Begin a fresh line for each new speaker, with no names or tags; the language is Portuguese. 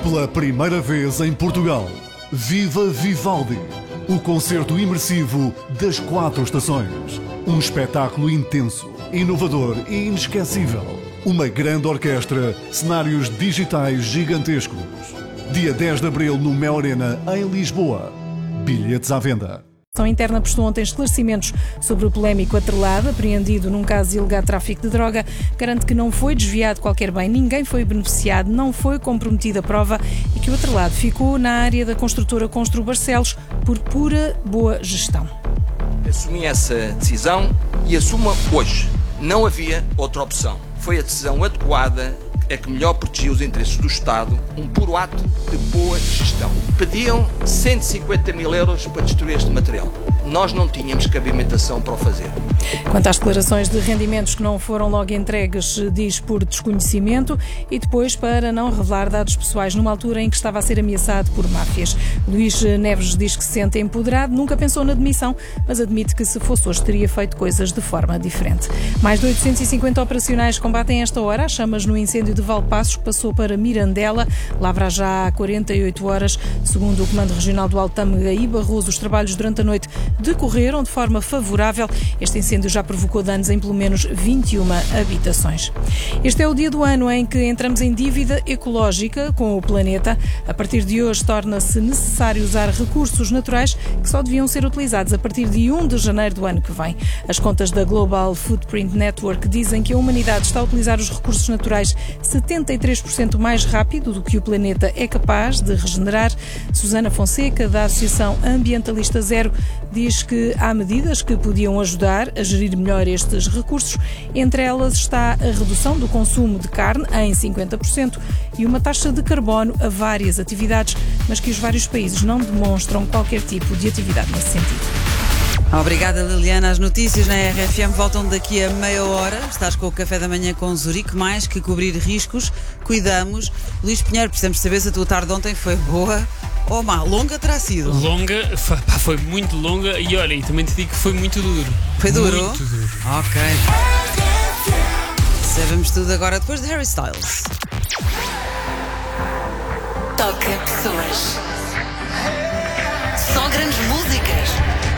Pela primeira vez em Portugal, Viva Vivaldi, o concerto imersivo das 4 estações. Um espetáculo intenso, inovador e inesquecível. Uma grande orquestra, cenários digitais gigantescos. Dia 10 de abril no Mel Arena, em Lisboa. Bilhetes à venda.
A Administração Interna prestou ontem esclarecimentos sobre o polémico atrelado, apreendido num caso de ilegado tráfico de droga. Garante que não foi desviado qualquer bem, ninguém foi beneficiado, não foi comprometida a prova e que o atrelado ficou na área da construtora Constru Barcelos por pura boa gestão.
Assumi essa decisão e assumo hoje. Não havia outra opção. Foi a decisão adequada, é que melhor protegia os interesses do Estado, um puro ato de boa gestão. Pediam 150 mil euros para destruir este material. Nós não tínhamos cabimentação para o fazer.
Quanto às declarações de rendimentos que não foram logo entregues, diz por desconhecimento e depois para não revelar dados pessoais numa altura em que estava a ser ameaçado por máfias. Luís Neves diz que se sente empoderado, nunca pensou na demissão, mas admite que se fosse hoje teria feito coisas de forma diferente. Mais de 850 operacionais combatem esta hora as chamas no incêndio de Valpaços, que passou para Mirandela, lavra já há 48 horas. Segundo o Comando Regional do Alto Tâmega e Barroso, os trabalhos durante a noite decorreram de forma favorável. Este incêndio já provocou danos em pelo menos 21 habitações. Este é o dia do ano em que entramos em dívida ecológica com o planeta. A partir de hoje torna-se necessário usar recursos naturais que só deviam ser utilizados a partir de 1 de janeiro do ano que vem. As contas da Global Footprint Network dizem que a humanidade está a utilizar os recursos naturais 73% mais rápido do que o planeta é capaz de regenerar. Susana Fonseca, da Associação Ambientalista Zero, diz que há medidas que podiam ajudar a gerir melhor estes recursos. Entre elas está a redução do consumo de carne em 50% e uma taxa de carbono a várias atividades, mas que os vários países não demonstram qualquer tipo de atividade nesse sentido.
Obrigada, Liliana. As notícias na RFM voltam daqui a meia hora. Estás com o Café da Manhã com Zurique. Mais que cobrir riscos, cuidamos. Luís Pinheiro, precisamos saber se a tua tarde ontem foi boa ou má. Longa terá sido?
Longa, foi muito longa e olha, e também te digo que foi muito duro.
Foi duro?
Muito duro.
Ok. Sabemos tudo agora depois de Harry Styles.
Toca pessoas. Só grandes músicas.